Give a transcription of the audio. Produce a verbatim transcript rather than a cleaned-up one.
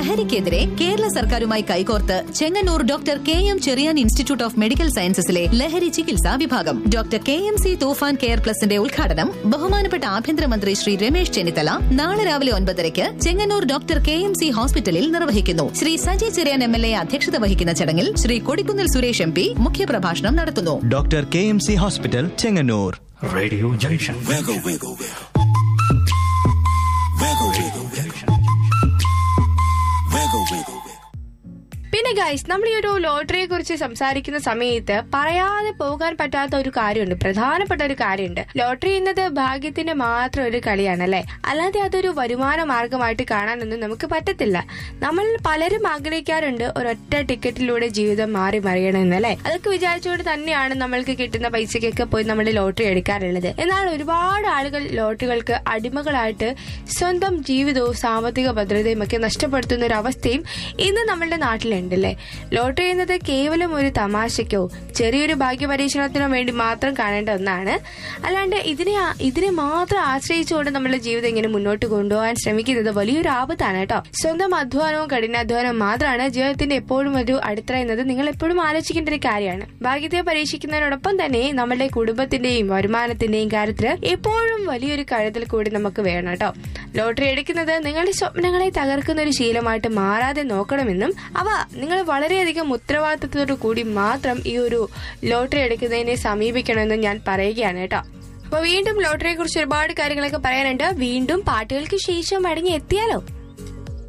ലഹരിക്കെതിരെ കേരള സർക്കാരുമായി കൈകോർത്ത് Chengannur doctor K M Cherian institute of medical സയൻസസിലെ ലഹരി ചികിത്സാ വിഭാഗം ഡോക്ടർ കെ എം സി തൂഫാൻ കെയർ പ്ലസിന്റെ ഉദ്ഘാടനം ബഹുമാനപ്പെട്ട ആഭ്യന്തരമന്ത്രി ശ്രീ രമേശ് ചെന്നിത്തല നാളെ രാവിലെ ഒൻപതരയ്ക്ക് Chengannur doctor K M C ഹോസ്പിറ്റലിൽ നിർവഹിക്കുന്നു. Shri Saji Cherian M L A അധ്യക്ഷത വഹിക്കുന്ന ചടങ്ങിൽ ശ്രീ കൊടിക്കുന്നിൽ സുരേഷ് എം പി മുഖ്യപ്രഭാഷണം നടത്തുന്നു. Doctor K M C hospital, Chengannur. Radio junction. പിന്നെ ഗൈസ്, നമ്മൾ ഈ ഒരു ലോട്ടറിയെ കുറിച്ച് സംസാരിക്കുന്ന സമയത്ത് പറയാതെ പോകാൻ പറ്റാത്ത ഒരു കാര്യമുണ്ട്, പ്രധാനപ്പെട്ട ഒരു കാര്യമുണ്ട്. ലോട്ടറി എന്നത് ഭാഗ്യത്തിന്റെ മാത്രം ഒരു കളിയാണല്ലേ, അല്ലാതെ അതൊരു വരുമാന മാർഗമായിട്ട് കാണാനൊന്നും നമുക്ക് പറ്റത്തില്ല. നമ്മൾ പലരും ആഗ്രഹിക്കാറുണ്ട് ഒരൊറ്റ ടിക്കറ്റിലൂടെ ജീവിതം മാറി മറിയണമെന്നല്ലേ. അതൊക്കെ വിചാരിച്ചുകൊണ്ട് തന്നെയാണ് നമ്മൾക്ക് കിട്ടുന്ന പൈസക്കൊക്കെ പോയി നമ്മൾ ലോട്ടറി എടുക്കാറുള്ളത്. എന്നാൽ ഒരുപാട് ആളുകൾ ലോട്ടറികൾക്ക് അടിമകളായിട്ട് സ്വന്തം ജീവിതവും സാമ്പത്തിക ഭദ്രതയും ഒക്കെ നഷ്ടപ്പെടുത്തുന്ന ഒരു അവസ്ഥയും ഇന്ന് നമ്മളുടെ നാട്ടിലുണ്ട്. ലോട്ടറി എന്നത് കേവലം ഒരു തമാശയ്ക്കോ ചെറിയൊരു ഭാഗ്യ പരീക്ഷണത്തിനോ വേണ്ടി മാത്രം കാണേണ്ട ഒന്നാണ്. അല്ലാണ്ട് ഇതിനെ ഇതിനെ മാത്രം ആശ്രയിച്ചുകൊണ്ട് നമ്മുടെ ജീവിതം ഇങ്ങനെ മുന്നോട്ട് കൊണ്ടുപോകാൻ ശ്രമിക്കുന്നത് വലിയൊരു ആപത്താണ് കേട്ടോ. സ്വന്തം അധ്വാനവും കഠിനാധ്വാനവും മാത്രമാണ് ജീവിതത്തിന്റെ എപ്പോഴും ഒരു അടിത്തറ എന്നത് നിങ്ങൾ എപ്പോഴും ആലോചിക്കേണ്ട ഒരു കാര്യമാണ്. ഭാഗ്യത്തെ പരീക്ഷിക്കുന്നതിനോടൊപ്പം തന്നെ നമ്മുടെ കുടുംബത്തിന്റെയും വരുമാനത്തിന്റെയും കാര്യത്തിൽ എപ്പോഴും വലിയൊരു കരുതൽ കൂടി നമുക്ക് വേണം കേട്ടോ. ലോട്ടറി എടുക്കുന്നത് നിങ്ങളുടെ സ്വപ്നങ്ങളെ തകർക്കുന്ന ഒരു ശീലമായിട്ട് മാറാതെ നോക്കണമെന്നും അവ നിങ്ങൾ വളരെയധികം ഉത്തരവാദിത്തത്തോടു കൂടി മാത്രം ഈ ഒരു ലോട്ടറി എടുക്കുന്നതിനെ സമീപിക്കണമെന്ന് ഞാൻ പറയുകയാണ് കേട്ടോ. അപ്പൊ വീണ്ടും ലോട്ടറിയെ കുറിച്ച് ഒരുപാട് കാര്യങ്ങളൊക്കെ പറയാനുണ്ട്. വീണ്ടും പാട്ടുകൾക്ക് ശേഷം മടങ്ങി എത്തിയാലോ.